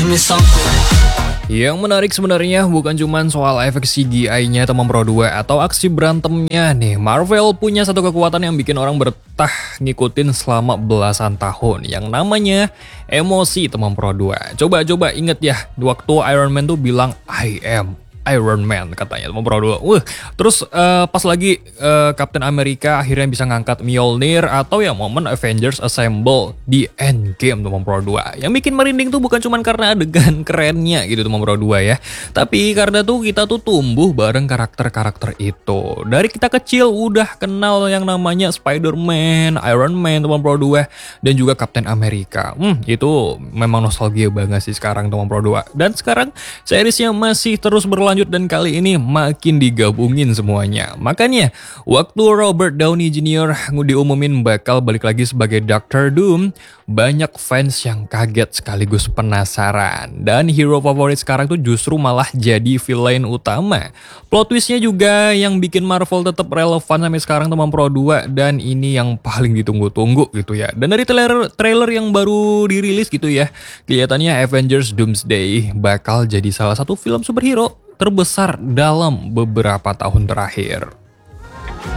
me something. Yang menarik sebenarnya bukan cuma soal efek CGI-nya teman Pro 2 atau aksi berantemnya nih. Marvel punya satu kekuatan yang bikin orang betah ngikutin selama belasan tahun. Yang namanya emosi teman Pro 2. Coba inget ya, waktu Iron Man tuh bilang I am Iron Man katanya teman Pro 2. Terus pas lagi Captain America akhirnya bisa ngangkat Mjolnir atau ya momen Avengers Assemble di Endgame teman Pro 2. Yang bikin merinding tuh bukan cuma karena adegan kerennya gitu teman Pro 2 ya. Tapi karena tuh kita tuh tumbuh bareng karakter-karakter itu. Dari kita kecil udah kenal yang namanya Spider-Man, Iron Man teman Pro 2 dan juga Captain America. Itu memang nostalgia banget sih sekarang teman Pro 2. Dan sekarang seriesnya masih terus berlanjut dan kali ini makin digabungin semuanya. Makanya waktu Robert Downey Jr. diumumin bakal balik lagi sebagai Doctor Doom, banyak fans yang kaget sekaligus penasaran. Dan hero favorit sekarang tuh justru malah jadi villain utama. Plot twistnya juga yang bikin Marvel tetap relevan sampai sekarang teman Pro 2, dan ini yang paling ditunggu-tunggu gitu ya. Dan dari trailer yang baru dirilis gitu ya, kelihatannya Avengers Doomsday bakal jadi salah satu film superhero terbesar dalam beberapa tahun terakhir.